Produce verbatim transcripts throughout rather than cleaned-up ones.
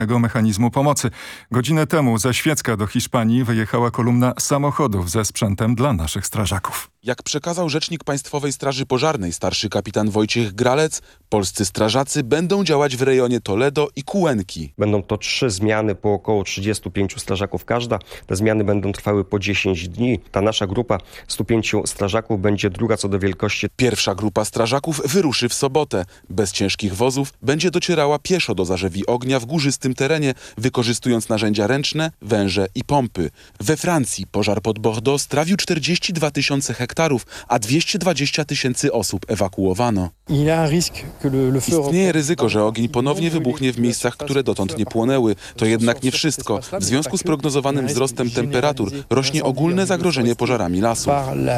mechanizmu pomocy. Godzinę temu ze Świecka do Hiszpanii wyjechała kolumna samochodów ze sprzętem dla naszych strażaków. Jak przekazał rzecznik Państwowej Straży Pożarnej starszy kapitan Wojciech Gralec, polscy strażacy będą działać w rejonie Toledo i Cuenki. Będą to trzy zmiany po około trzydziestu pięciu strażaków każda. Te zmiany będą trwały po dziesięć dni. Ta nasza grupa stu pięciu strażaków będzie druga co do wielkości. Pierwsza grupa strażaków wyruszy w sobotę. Bez ciężkich wozów będzie docierała pieszo do zarzewi ognia w górzystym terenie, wykorzystując narzędzia ręczne, węże i pompy. We Francji pożar pod Bordeaux strawił czterdzieści dwa tysiące hektarów, a dwieście dwadzieścia tysięcy osób ewakuowano. Istnieje ryzyko, że ogień ponownie wybuchnie w miejscach, które dotąd nie płonęły. To jednak nie wszystko. W związku z prognozowanym wzrostem temperatur rośnie ogólne zagrożenie pożarami lasu.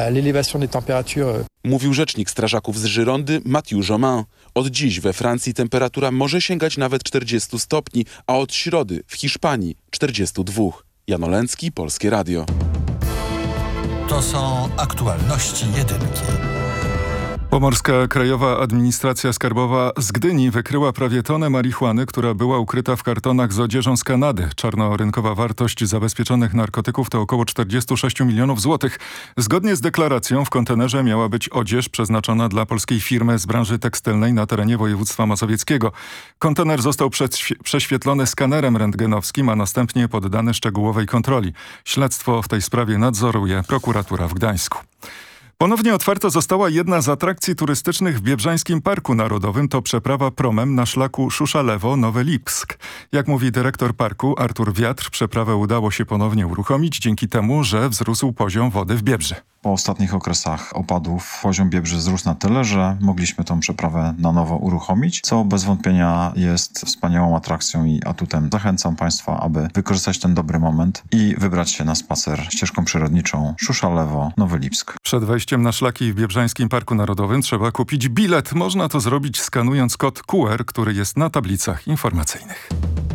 Mówił rzecznik strażaków z Girondy Mathieu Jomain. Od dziś we Francji temperatura może sięgać nawet czterdziestu stopni, a od środy w Hiszpanii czterdziestu dwóch. Jan Olęcki, Polskie Radio. To są aktualności jedynki. Pomorska Krajowa Administracja Skarbowa z Gdyni wykryła prawie tonę marihuany, która była ukryta w kartonach z odzieżą z Kanady. Czarnorynkowa wartość zabezpieczonych narkotyków to około czterdzieści sześć milionów złotych. Zgodnie z deklaracją w kontenerze miała być odzież przeznaczona dla polskiej firmy z branży tekstylnej na terenie województwa mazowieckiego. Kontener został prześwietlony skanerem rentgenowskim, a następnie poddany szczegółowej kontroli. Śledztwo w tej sprawie nadzoruje prokuratura w Gdańsku. Ponownie otwarta została jedna z atrakcji turystycznych w Biebrzańskim Parku Narodowym. To przeprawa promem na szlaku Szuszalewo-Nowy Lipsk. Jak mówi dyrektor parku Artur Wiatr, przeprawę udało się ponownie uruchomić dzięki temu, że wzrósł poziom wody w Biebrzy. Po ostatnich okresach opadów poziom Biebrzy wzrósł na tyle, że mogliśmy tą przeprawę na nowo uruchomić, co bez wątpienia jest wspaniałą atrakcją i atutem. Zachęcam Państwa, aby wykorzystać ten dobry moment i wybrać się na spacer ścieżką przyrodniczą Szuszalewo-Nowy Lipsk. Przed wejściem na szlaki w Biebrzańskim Parku Narodowym trzeba kupić bilet. Można to zrobić skanując kod Q R, który jest na tablicach informacyjnych.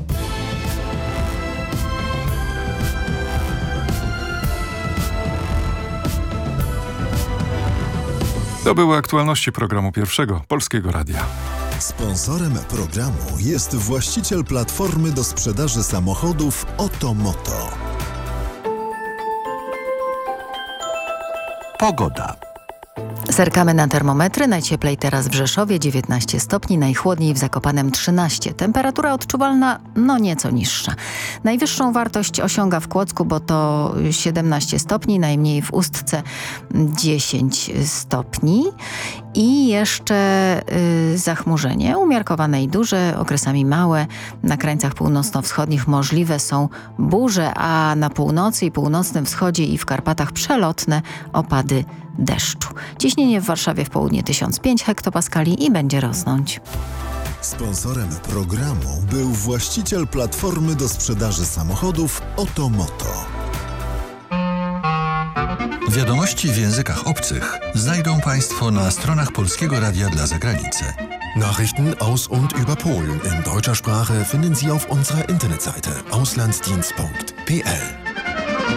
To były aktualności programu Pierwszego Polskiego Radia. Sponsorem programu jest właściciel platformy do sprzedaży samochodów Otomoto. Pogoda. Zerkamy na termometry. Najcieplej teraz w Rzeszowie dziewiętnaście stopni, najchłodniej w Zakopanem trzynaście. Temperatura odczuwalna no nieco niższa. Najwyższą wartość osiąga w Kłodzku, bo to siedemnaście stopni, najmniej w Ustce dziesięć stopni. I jeszcze y, zachmurzenie, umiarkowane i duże, okresami małe. Na krańcach północno-wschodnich możliwe są burze, a na północy i północnym wschodzie i w Karpatach przelotne opady deszczu. Ciśnienie w Warszawie w południe tysiąc pięć hektopaskali i będzie rosnąć. Sponsorem programu był właściciel platformy do sprzedaży samochodów Otomoto. Wiadomości w językach obcych znajdą Państwo na stronach Polskiego Radia dla Zagranicy. Nachrichten aus und über Polen in deutscher Sprache finden Sie auf unserer Internetseite auslandsdienst punkt p l.